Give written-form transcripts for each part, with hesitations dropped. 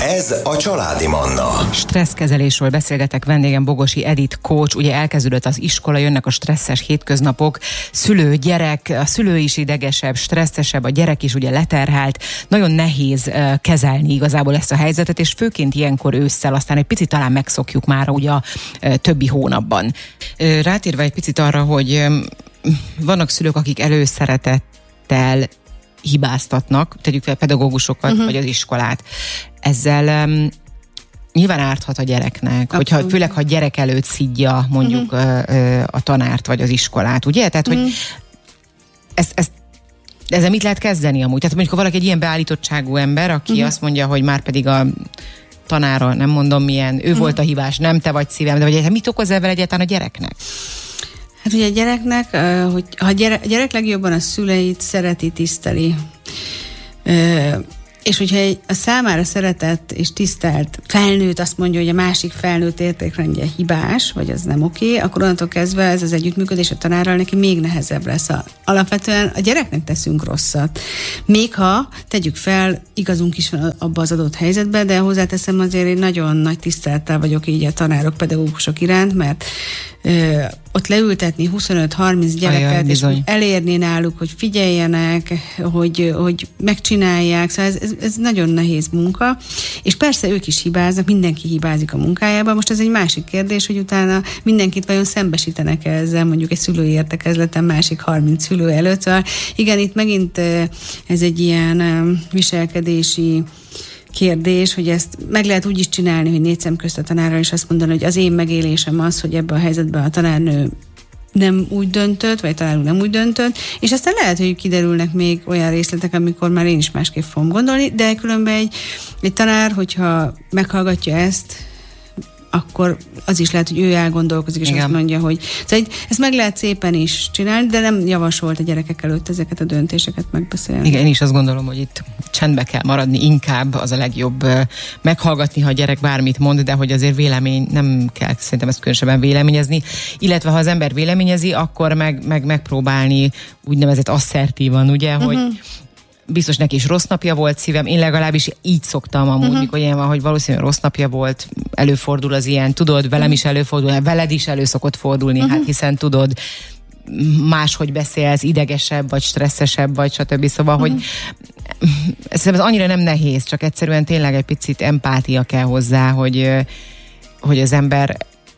Ez a Családi Manna. Stresszkezelésről beszélgetek, vendégem Bogosi Edit coach. Ugye elkezdődött az iskola, jönnek a stresszes hétköznapok, szülő, gyerek, a szülő is idegesebb, stresszesebb, a gyerek is ugye leterhelt. Nagyon nehéz kezelni igazából ezt a helyzetet, és főként ilyenkor ősszel, aztán egy picit talán megszokjuk már ugye a többi hónapban. Rátérve egy picit arra, hogy vannak szülők, akik előszeretettel hibáztatnak, tegyük fel pedagógusokat, vagy az iskolát. Ezzel nyilván árthat a gyereknek, hogyha, főleg ha a gyerek előtt szidja mondjuk a tanárt, vagy az iskolát, ugye? Tehát, hogy ezzel mit lehet kezdeni amúgy? Tehát mondjuk, ha valaki egy ilyen beállítottságú ember, aki azt mondja, hogy már pedig a tanára, nem mondom milyen, ő volt a hibás, nem te vagy szívem, de vagy mit okoz ezzel egyáltalán a gyereknek? Hát ugye a gyereknek, hogy a gyerek legjobban a szüleit szereti, tiszteli. És hogyha a számára szeretett és tisztelt felnőtt azt mondja, hogy a másik felnőtt értékrendje hibás, vagy az nem oké, akkor onnantól kezdve ez az együttműködés a tanárral neki még nehezebb lesz. Alapvetően a gyereknek teszünk rosszat. Még ha, tegyük fel, igazunk is van abba az adott helyzetben, de hozzáteszem azért én nagyon nagy tisztelettel vagyok így a tanárok, pedagógusok iránt, mert ott leültetni 25-30 gyereket, és elérni náluk, hogy figyeljenek, hogy megcsinálják, szóval ez nagyon nehéz munka, és persze ők is hibáznak, mindenki hibázik a munkájában. Most ez egy másik kérdés, hogy utána mindenkit vajon szembesítenek ezzel, mondjuk egy szülői értekezleten másik 30 szülő előtt, szóval igen, itt megint ez egy ilyen viselkedési kérdés, hogy ezt meg lehet úgy is csinálni, hogy négy szem közt a tanárral, és azt mondani, hogy az én megélésem az, hogy ebben a helyzetben a tanárnő nem úgy döntött, vagy tanárnő nem úgy döntött, és aztán lehet, hogy kiderülnek még olyan részletek, amikor már én is másképp fogom gondolni, de különben egy tanár, hogyha meghallgatja ezt, akkor az is lehet, hogy ő elgondolkozik, és azt mondja, hogy szóval ezt meg lehet szépen is csinálni, de nem javasolt a gyerekek előtt ezeket a döntéseket megbeszélni. Igen, én is azt gondolom, hogy itt csendbe kell maradni, inkább az a legjobb meghallgatni, ha a gyerek bármit mond, de hogy azért vélemény nem kell szerintem ezt különösebben véleményezni, illetve ha az ember véleményezi, akkor megpróbálni úgynevezett asszertívan, ugye, hogy biztos neki is rossz napja volt, szívem. Én legalábbis így szoktam amúgy, mikor ilyen van, hogy valószínűleg rossz napja volt, előfordul az ilyen, tudod, velem is előfordul, veled is elő szokott fordulni, hát hiszen tudod, máshogy beszélsz, idegesebb, vagy stresszesebb, vagy stb. Szóval, hogy ez annyira nem nehéz, csak egyszerűen tényleg egy picit empátia kell hozzá, hogy az ember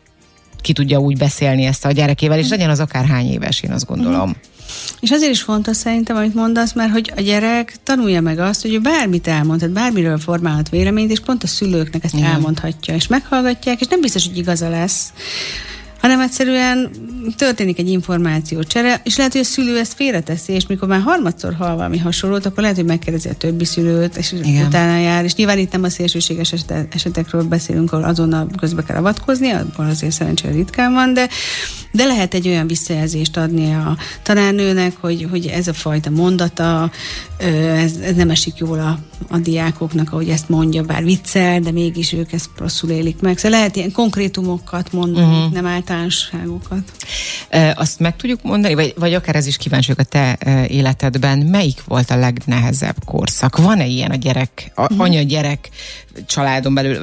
ki tudja úgy beszélni ezt a gyerekével, és legyen az akárhány éves, én azt gondolom. És azért is fontos szerintem, amit mondasz, mert hogy a gyerek tanulja meg azt, hogy ő bármit elmondhat, bármiről formálhat véleményt, és pont a szülőknek ezt elmondhatja, és meghallgatják, és nem biztos, hogy igaza lesz, hanem egyszerűen történik egy információcsere, és lehet, hogy a szülő ezt félreteszi, és mikor már harmadszor hall valami hasonlót, akkor lehet, hogy megkérdezi a többi szülőt, és utána jár, és nyilván itt nem a szélsőséges esetekről beszélünk, ahol azonnal közbe kell avatkozni, abban azért szerencsére ritkán van, de lehet egy olyan visszajelzést adni a tanárnőnek, hogy ez a fajta mondata, ez nem esik jól a diákoknak, ahogy ezt mondja, bár viccel, de mégis ők ezt rosszul élik meg. Szóval lehet ilyen konkrétumokat mondani, nem általánosságokat. Azt meg tudjuk mondani, vagy akár ez is kíváncsiak a te életedben, melyik volt a legnehezebb korszak? Van-e ilyen a gyerek, anya-gyerek családon belül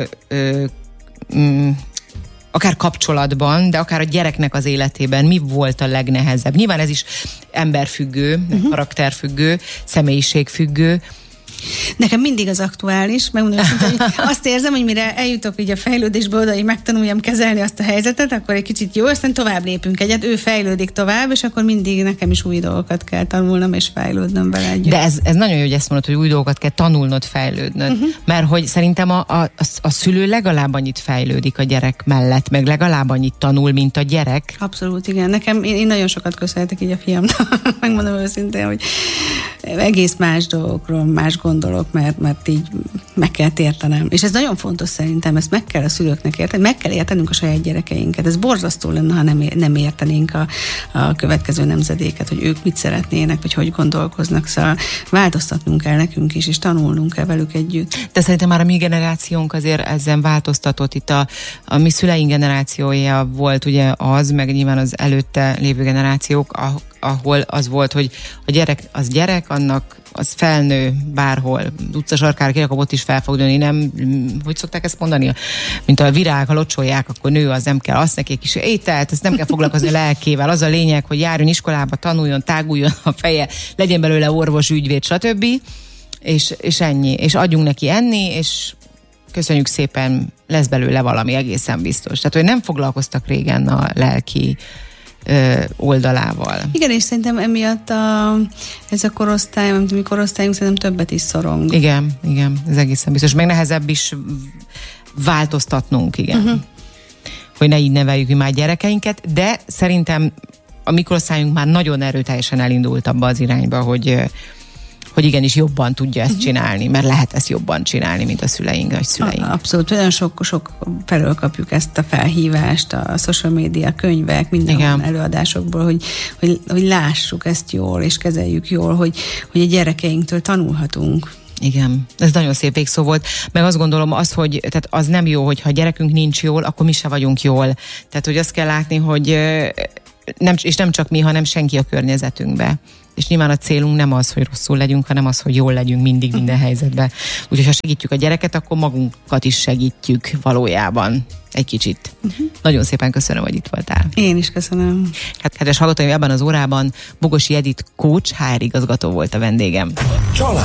akár kapcsolatban, de akár a gyereknek az életében mi volt a legnehezebb? Nyilván ez is emberfüggő, karakterfüggő, személyiségfüggő. Nekem mindig az aktuális, megmondom őszintén, hogy azt érzem, hogy mire eljutok így a fejlődésből oda, hogy megtanuljam kezelni azt a helyzetet, akkor egy kicsit jó, aztán tovább lépünk egyet, ő fejlődik tovább, és akkor mindig nekem is új dolgokat kell tanulnom, és fejlődnöm vele együtt. De ez nagyon jó, hogy ezt mondod, hogy új dolgokat kell tanulnod, fejlődnöd. Mert hogy szerintem a szülő legalább annyit fejlődik a gyerek mellett, meg legalább annyit tanul, mint a gyerek. Abszolút, igen. Nekem én nagyon sokat köszönhetek így a fiamnak. Megmondom őszintén, hogy egész más dolgokról más gondolok, mert így meg kell értenem. És ez nagyon fontos szerintem, ezt meg kell a szülőknek érteni, meg kell értenünk a saját gyerekeinket. Ez borzasztó lenne, ha nem értenénk a következő nemzedéket, hogy ők mit szeretnének, vagy hogy gondolkoznak. Szóval változtatnunk kell nekünk is, és tanulnunk kell velük együtt. De szerintem már a mi generációnk azért ezen változtatott. Itt a mi szüleink generációja volt ugye az, meg nyilván az előtte lévő generációk, ahol az volt, hogy a gyerek az gyerek, annak az felnő bárhol, utca sarkára kirakom, ott is fel fog nőni, nem, hogy szokták ezt mondani? Mint a virág, ha locsolják, akkor nő, az nem kell, azt neki kis ételt, ezt nem kell foglalkozni a lelkével. Az a lényeg, hogy járjon iskolába, tanuljon, táguljon a feje, legyen belőle orvos, ügyvéd, stb. És ennyi. És adjunk neki enni, és köszönjük szépen, lesz belőle valami egészen biztos. Tehát, hogy nem foglalkoztak régen a lelki oldalával. Igen, és szerintem emiatt ez a korosztály, a mi korosztályunk szerintem többet is szorong. Igen, ez egészen biztos. Meg nehezebb is változtatnunk, igen. Hogy ne így neveljük már gyerekeinket, de szerintem a mi korosztályunk már nagyon erőteljesen elindult abba az irányba, hogy igenis jobban tudja ezt csinálni, mert lehet ezt jobban csinálni, mint a szüleink, nagyszüleink. Abszolút, olyan sok felől kapjuk ezt a felhívást, a social media, könyvek, minden előadásokból, hogy lássuk ezt jól, és kezeljük jól, hogy a gyerekeinktől tanulhatunk. Igen, ez nagyon szép végszó volt, meg azt gondolom hogy tehát az nem jó, hogy ha a gyerekünk nincs jól, akkor mi se vagyunk jól. Tehát, hogy azt kell látni, hogy nem csak mi, hanem senki a környezetünkbe. És nyilván a célunk nem az, hogy rosszul legyünk, hanem az, hogy jól legyünk mindig minden helyzetben. Úgyhogy ha segítjük a gyereket, akkor magunkat is segítjük valójában. Egy kicsit. Nagyon szépen köszönöm, hogy itt voltál. Én is köszönöm. Kedves hallgatóim, ebben az órában Bogosi Edit coach, HR igazgató volt a vendégem.